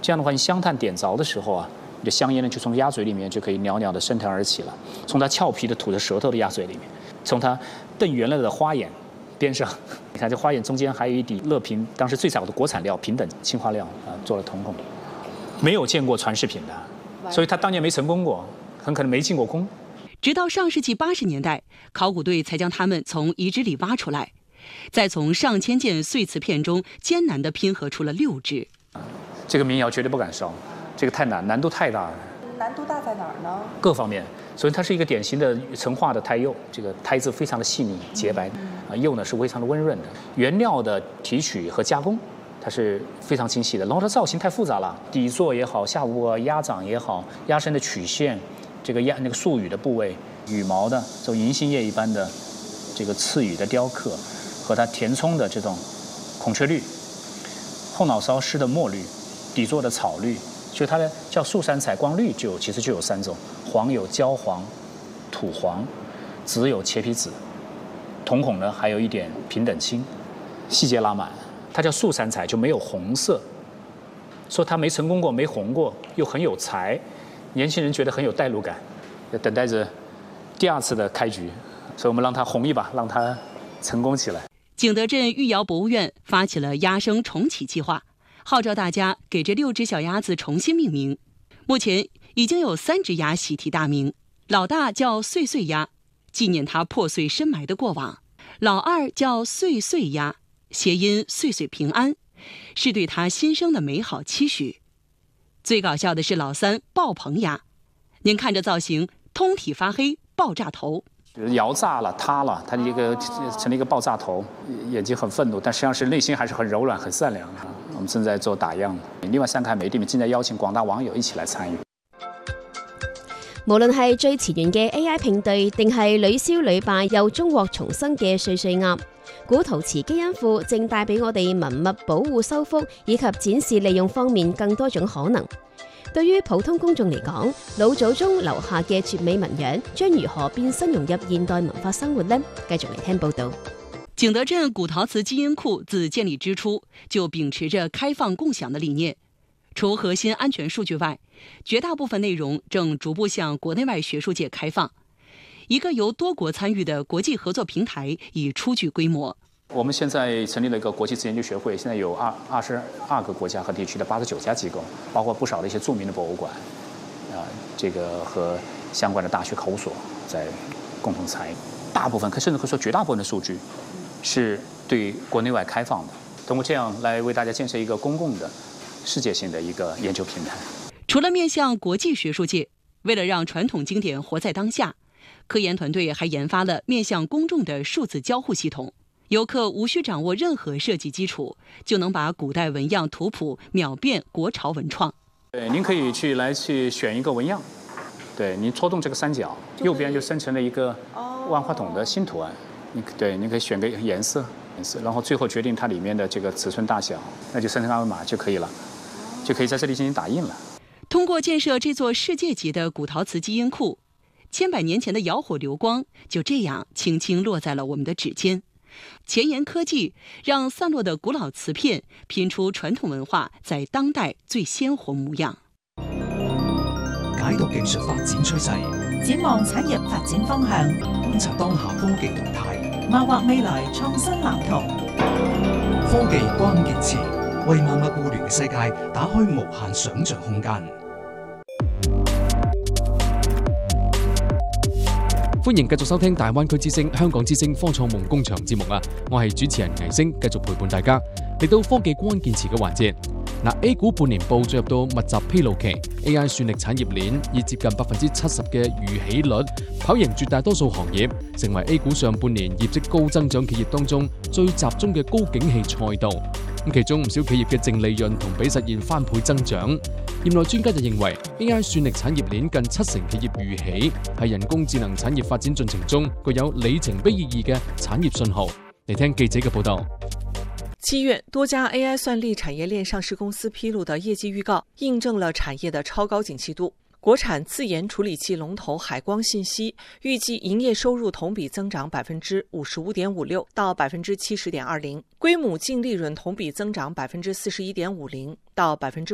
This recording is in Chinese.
这样的话，你香炭点着的时候啊，你的香烟呢就从鸭嘴里面就可以袅袅的升腾而起了，从它俏皮的吐着舌头的鸭嘴里面，从它瞪圆了的花眼边上，你看这花眼中间还有一滴乐平当时最早的国产料平等青花料做了瞳孔，没有见过传世品的，所以他当年没成功过，很可能没进过宫。 直到上世纪80年代，考古队才将它们从遗址里挖出来，再从上千件碎瓷片中艰难地拼合出了6只。 这个民窑绝对不敢烧，这个太难，难度太大了。 难度大在哪儿呢？ 各方面，所以它是一个典型的成化的胎釉，这个胎质非常的细腻洁白，釉呢是非常的温润的。原料的提取和加工，它是非常精细的。然后它造型太复杂了，底座也好，下部鸭掌也好，鸭身的曲线，这个那个束羽的部位，羽毛的这种银杏叶一般的这个刺羽的雕刻，和它填充的这种孔雀绿，后脑勺施的墨绿，底座的草绿。所以它的叫素三彩光绿其实就有3种，黄有焦黄、土黄，紫有茄皮紫，瞳孔呢还有一点平等青，细节拉满。它叫素三彩，就没有红色。说它没成功过，没红过，又很有才，年轻人觉得很有代入感，等待着第2次的开局。所以我们让它红一把，让它成功起来。 景德镇御窑博物院发起了鸭生重启计划，号召大家给这6只小鸭子重新命名。目前已经有3只鸭喜提大名，老大叫岁岁鸭，纪念它破碎深埋的过往；老二叫岁岁鸭，谐音岁岁平安，是对它新生的美好期许。最搞笑的是老3爆棚鸭，您看这造型，通体发黑，爆炸头。 窑炸了，塌了，它一个成了一个爆炸头，眼睛很愤怒，但实际上是内心还是很柔软、很善良。我们正在做打样，另外3個美地正在邀請廣大網友一起來參與。 無論係最前沿嘅 AI 拼對，定係屢燒屢敗又終獲重生嘅歲歲鴨，古陶瓷基因庫正帶俾我哋文物保護修復以及展示利用方面更多種可能。對於普通公眾嚟講，老祖宗留下嘅絕美紋樣將如何變身融入現代文化生活呢？繼續嚟聽報導。 景德鎮古陶瓷基因庫自建立之初就秉持着開放共享的理念，除核心安全數據外，絕大部分內容正逐步向國內外學術界開放。一個由多國參與的國際合作平台已初具規模。 我們現在成立了一個國際自研究學會，現在有22個國家和地區的89家機構，包括不少的一些著名的博物館，這個和相關的大學考古所在共同參與。大部分甚至可以說絕大部分的數據是對國內外開放的，通過這樣來為大家建設一個公共的世界性的一個研究平台。 除了面向國際學術界，為了讓傳統經典活在當下，科研團隊還研發了面向公眾的數字交互系統。遊客無需掌握任何設計基礎，就能把古代紋樣圖譜秒變國潮文創。 對，您可以去選一個紋樣，對，您戳動這個3角，右邊就生成了一個萬花筒的新圖案。你可以選個顏色，然後最後決定它裡面的這個尺寸大小，那就生成二維碼就可以了，就可以在這裡進行打印了。 通過建設這座世界級的古陶瓷基因庫，千百年前的窯火流光就這樣輕輕落在了我們的指尖。前沿科技讓散落的古老瓷片拼出傳統文化在當代最鮮活模樣。 解讀技術發展趨勢， 展望產業發展方向， 觀察當下科技動態， 謀劃未來創新藍圖。 科技關鍵詞，為萬物互聯嘅世界打開無限想像空間。 歡迎繼續收聽大灣區之聲、香港之聲科創夢工場節目啊！我係主持人倪星，繼續陪伴大家嚟到科技關鍵詞嘅環節。A 股半年報進入到密集披露期 ，AI 算力產業鏈以接近70%嘅預起率，跑贏絕大多數行業，成為 A 股上半年業績高增長企業當中最集中嘅高景氣賽道。咁其中唔少企業嘅淨利潤同比實現翻倍增長。業內專家就認為 ，AI 算力產業鏈近70%企業預起，係人工智能產業發展進程中具有里程碑意義嘅產業信號。嚟聽記者嘅報道。 7月，多家 AI 算力產業鏈上市公司披露的業績預告，印證了產業的超高景氣度。國產自研處理器龍頭海光信息預計營業收入同比增長55.56%到70.20%，歸母淨利潤同比增長41.50%到